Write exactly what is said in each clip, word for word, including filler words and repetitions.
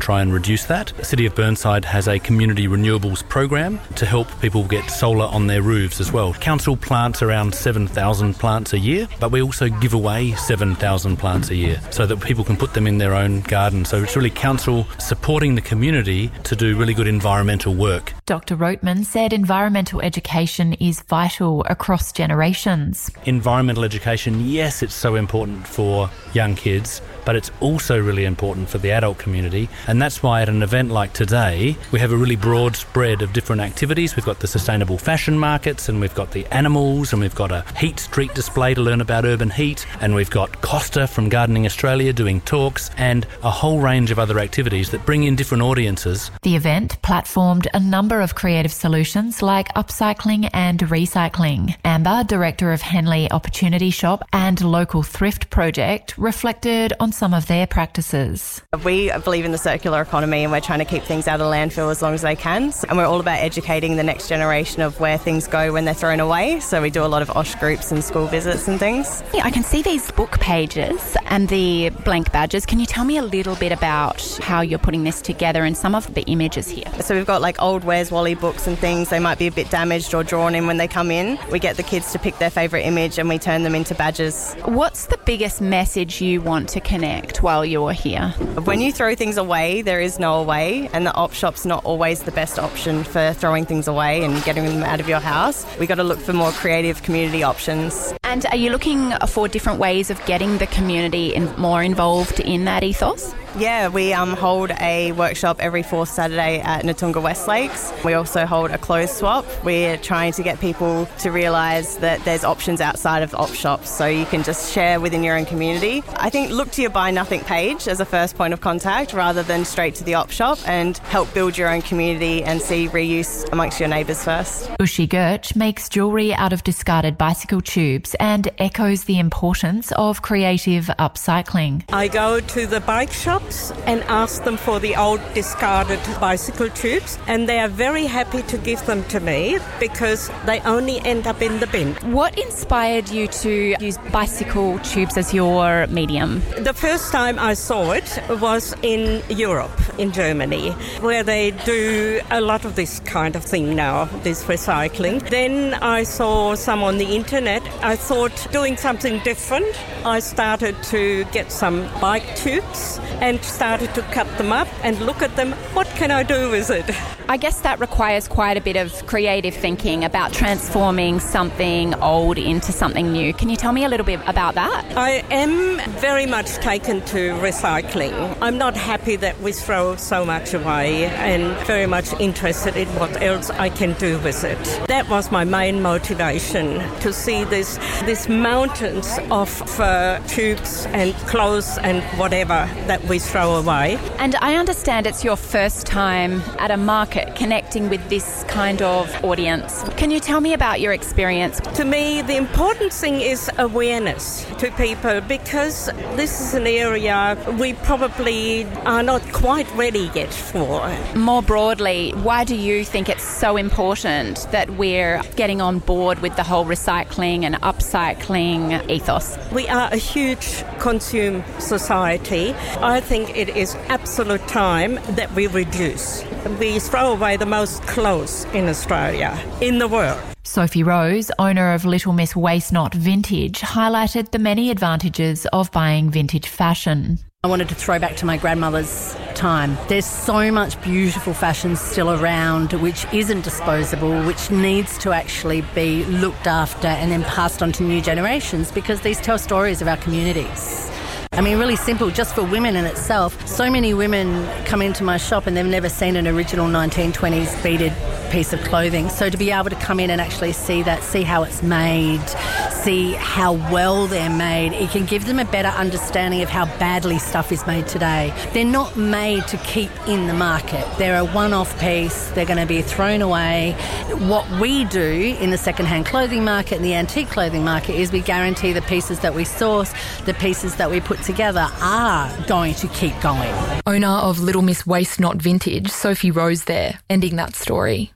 try and reduce that. The City of Burnside has a community renewables program to help people get solar on their roofs as well. Council plants around seven thousand plants a year, but we also give away seven thousand plants a year so that people can put them in their own garden. So it's really council supporting the community to do really good environmental work. Doctor Rothman said environmental education is vital across generations. Environmental education, yes, it's so important for young kids, but it's also really important for the adult community. And that's why at an event like today, we have a really broad spread of different activities. We've got the sustainable fashion markets, and we've got the animals, and we've got a heat street display to learn about urban heat, and we've got Costa from Gardening Australia doing talks, and a whole range of other activities that bring in different audiences. The event platformed a number of creative solutions like upcycling and recycling. Amber, director of Henley Opportunity Shop and local thrift project, reflected on some of their practices. We believe in the circular economy, and we're trying to keep things out of landfill as long as they can. And we're all about educating the next generation of where things go when they're thrown away. So we do a lot of O S H groups and school visits and things. Yeah, I can see these book pages and the blank badges. Can you tell me a little bit about how you're putting this together and some of the images here? So we've got like old Where's Wally books and things. They might be a bit damaged or drawn in when they come in. We get the kids to pick their favourite image and we turn them into badges. What's the biggest message you want to connect while you're here? When you throw things away, there is no away, and the op shop's not always the best option for throwing things away and getting them out of your house. We've got to look for more creative community options. And are you looking for different ways of getting the community in, more involved in that ethos? Yeah, we um, hold a workshop every fourth Saturday at Natunga West Lakes. We also hold a clothes swap. We're trying to get people to realise that there's options outside of op shops, so you can just share within your own community. I think look to your Buy Nothing page as a first point of contact rather than straight to the op shop, and help build your own community and see reuse amongst your neighbours first. Ushi Gertsch makes jewellery out of discarded bicycle tubes and echoes the importance of creative upcycling. I go to the bike shop and ask them for the old discarded bicycle tubes, and they are very happy to give them to me because they only end up in the bin. What inspired you to use bicycle tubes as your medium? The first time I saw it was in Europe, in Germany, where they do a lot of this kind of thing now, this recycling. Then I saw some on the internet. I thought doing something different. I started to get some bike tubes and started to cut them up and look at them. What can I do with it? I guess that requires quite a bit of creative thinking about transforming something old into something new. Can you tell me a little bit about that? I am very much taken to recycling. I'm not happy that we throw so much away, and very much interested in what else I can do with it. That was my main motivation, to see this, this mountains of uh, tubes and clothes and whatever that we throw away. And I understand it's your first time at a market connecting with this kind of audience. Can you tell me about your experience? To me, the important thing is awareness to people, because this is an area we probably are not quite ready yet for. More broadly, why do you think it's so important that we're getting on board with the whole recycling and upcycling ethos? We are a huge consume society. I think it is absolute time that we reduce. We throw away the most clothes in Australia, in the world. Sophie Rose, owner of Little Miss Waste Not Vintage, highlighted the many advantages of buying vintage fashion. I wanted to throw back to my grandmother's time. There's so much beautiful fashion still around which isn't disposable, which needs to actually be looked after and then passed on to new generations, because these tell stories of our communities. I mean, really simple, just for women in itself. So many women come into my shop and they've never seen an original nineteen twenties beaded piece of clothing. So to be able to come in and actually see that, see how it's made, see how well they're made, it can give them a better understanding of how badly stuff is made today. They're not made to keep in the market. They're a one-off piece. They're going to be thrown away. What we do in the second-hand clothing market and the antique clothing market is we guarantee the pieces that we source, the pieces that we put together are going to keep going. Owner of Little Miss Waste Not Vintage, Sophie Rose there, ending that story.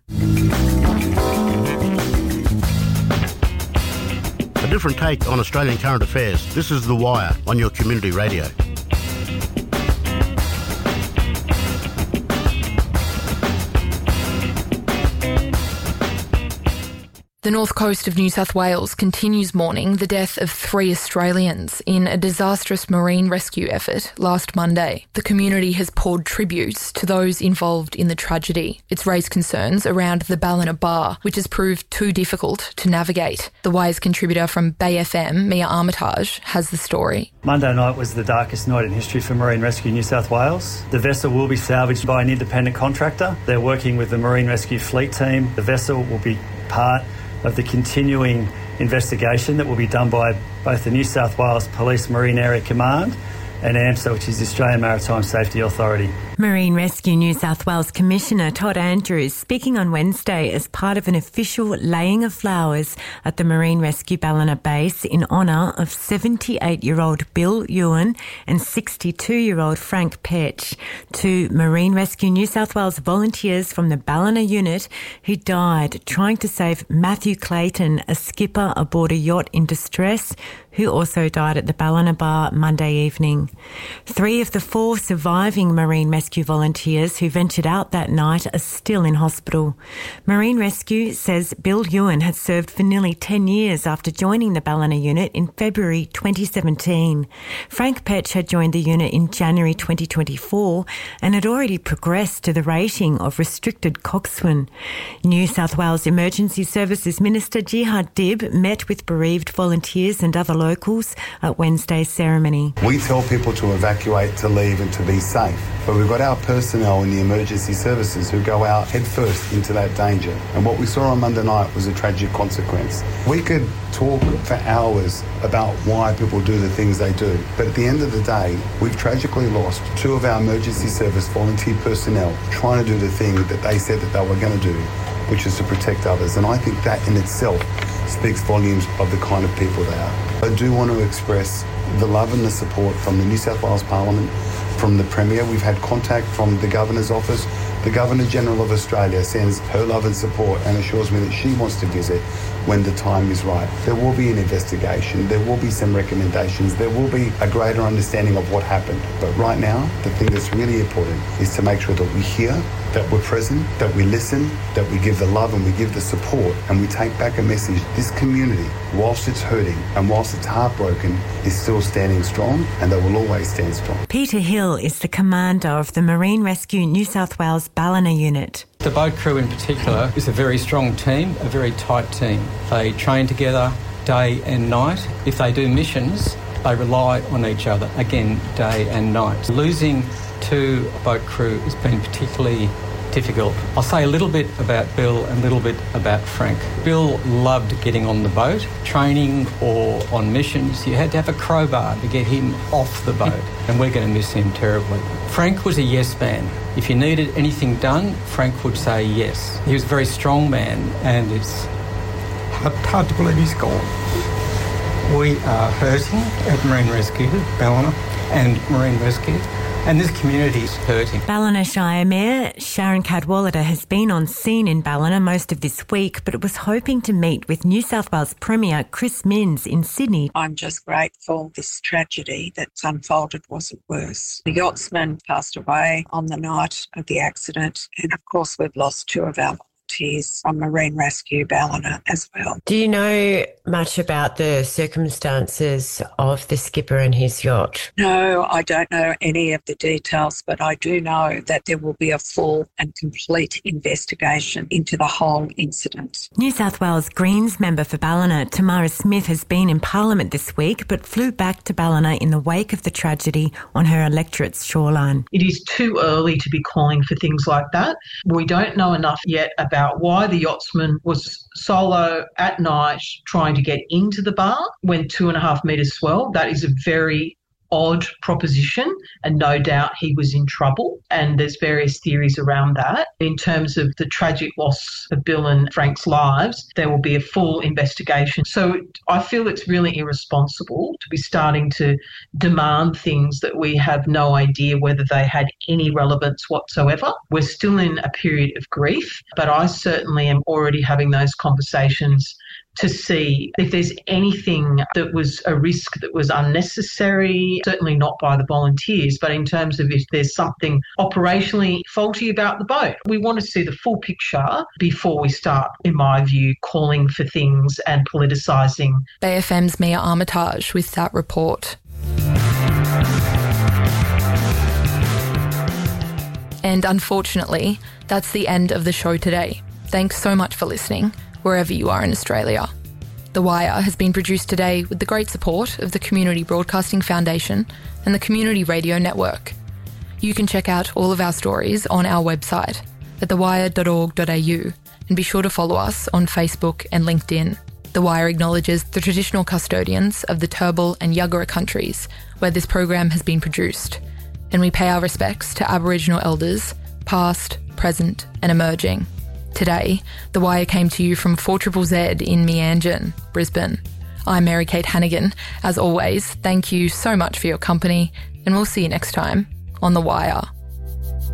A different take on Australian current affairs. This is The Wire on your community radio. The north coast of New South Wales continues mourning the death of three Australians in a disastrous marine rescue effort last Monday. The community has poured tributes to those involved in the tragedy. It's raised concerns around the Ballina Bar, which has proved too difficult to navigate. The Wise contributor from Bay F M, Mia Armitage, has the story. Monday night was the darkest night in history for Marine Rescue New South Wales. The vessel will be salvaged by an independent contractor. They're working with the Marine Rescue Fleet team. The vessel will be part of the continuing investigation that will be done by both the New South Wales Police Marine Area Command and AMSA, which is the Australian Maritime Safety Authority. Marine Rescue New South Wales Commissioner Todd Andrews speaking on Wednesday as part of an official laying of flowers at the Marine Rescue Ballina Base in honour of seventy-eight-year-old Bill Ewan and sixty-two-year-old Frank Petch, two Marine Rescue New South Wales volunteers from the Ballina unit who died trying to save Matthew Clayton, a skipper aboard a yacht in distress, who also died at the Ballina Bar Monday evening. Three of the four surviving Marine Rescue volunteers who ventured out that night are still in hospital. Marine Rescue says Bill Ewan had served for nearly ten years after joining the Ballina unit in February twenty seventeen. Frank Petch had joined the unit in January twenty twenty-four and had already progressed to the rating of restricted coxswain. New South Wales Emergency Services Minister Jihad Dib met with bereaved volunteers and other locals at Wednesday's ceremony. We tell people to evacuate, to leave and to be safe, but we've got our personnel in the emergency services who go out head first into that danger. And what we saw on Monday night was a tragic consequence. We could talk for hours about why people do the things they do, but at the end of the day, we've tragically lost two of our emergency service volunteer personnel trying to do the thing that they said that they were going to do, which is to protect others. And I think that in itself speaks volumes of the kind of people they are. I do want to express the love and the support from the New South Wales Parliament, from the Premier. We've had contact from the Governor's office. The Governor-General of Australia sends her love and support and assures me that she wants to visit when the time is right. There will be an investigation. There will be some recommendations. There will be a greater understanding of what happened. But right now, the thing that's really important is to make sure that we hear, that we're present, that we listen, that we give the love and we give the support, and we take back a message. This community, whilst it's hurting and whilst it's heartbroken, is still standing strong, and they will always stand strong. Peter Hill is the commander of the Marine Rescue New South Wales Ballina unit. The boat crew in particular is a very strong team, a very tight team. They train together day and night. If they do missions, they rely on each other, again, day and night. Losing two boat crew has been particularly difficult. I'll say a little bit about Bill and a little bit about Frank. Bill loved getting on the boat. Training or on missions, you had to have a crowbar to get him off the boat, and we're going to miss him terribly. Frank was a yes man. If you needed anything done, Frank would say yes. He was a very strong man, and it's hard, hard to believe he's gone. We are hurting at Marine Rescue, Ballina and Marine Rescue. And this community is hurting. Ballina Shire Mayor Sharon Cadwallader has been on scene in Ballina most of this week, but was hoping to meet with New South Wales Premier Chris Minns in Sydney. I'm just grateful this tragedy that's unfolded wasn't worse. The yachtsman passed away on the night of the accident, and of course we've lost two of our volunteers from Marine Rescue Ballina as well. Do you know much about the circumstances of the skipper and his yacht? No, I don't know any of the details, but I do know that there will be a full and complete investigation into the whole incident. New South Wales Greens member for Ballina, Tamara Smith, has been in Parliament this week but flew back to Ballina in the wake of the tragedy on her electorate's shoreline. It is too early to be calling for things like that. We don't know enough yet about why the yachtsman was solo at night trying to get into the bar when two and a half metres swell. That is a very odd proposition, and no doubt he was in trouble, and there's various theories around that. In terms of the tragic loss of Bill and Frank's lives, there will be a full investigation. So I feel it's really irresponsible to be starting to demand things that we have no idea whether they had any relevance whatsoever. We're still in a period of grief, but I certainly am already having those conversations to see if there's anything that was a risk that was unnecessary, certainly not by the volunteers, but in terms of if there's something operationally faulty about the boat. We want to see the full picture before we start, in my view, calling for things and politicising. Bay F M's Mia Armitage with that report. And unfortunately, that's the end of the show today. Thanks so much for listening, wherever you are in Australia. The Wire has been produced today with the great support of the Community Broadcasting Foundation and the Community Radio Network. You can check out all of our stories on our website at the wire dot org dot a u and be sure to follow us on Facebook and LinkedIn. The Wire acknowledges the traditional custodians of the Turrbal and Yuggera countries where this program has been produced, and we pay our respects to Aboriginal elders, past, present and emerging. Today, The Wire came to you from four Z Z Z in Meanjin, Brisbane. I'm Mary Kate Hannigan. As always, thank you so much for your company, and we'll see you next time on The Wire.